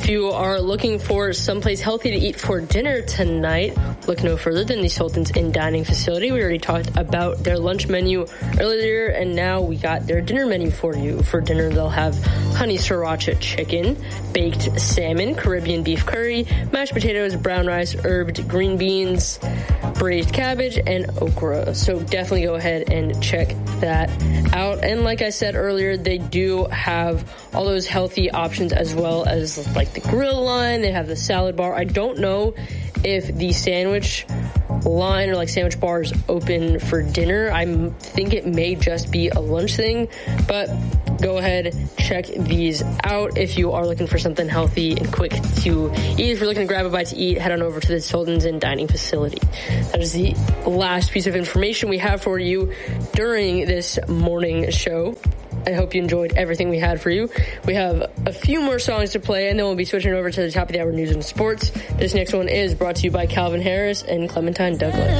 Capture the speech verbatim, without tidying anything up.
If you are looking for someplace healthy to eat for dinner tonight, look no further than the Sultan's Inn dining facility. We already talked about their lunch menu earlier, and now we got their dinner menu for you. For dinner, they'll have honey sriracha chicken, baked salmon, Caribbean beef curry, mashed potatoes, brown rice, herbed green beans, braised cabbage, and okra. So definitely go ahead and check that out. And like I said earlier, they do have all those healthy options as well as like the grill line. They have the salad bar. I don't know if the sandwich line or like sandwich bar is open for dinner. I think it may just be a lunch thing, but go ahead, check these out if you are looking for something healthy and quick to eat. If you're looking to grab a bite to eat, head on over to the Sultan's Inn dining facility. That is the last piece of information we have for you during this morning show. I hope you enjoyed everything we had for you. We have a few more songs to play, and then we'll be switching over to the top of the hour news and sports. This next one is brought to you by Calvin Harris and Clementine Douglas.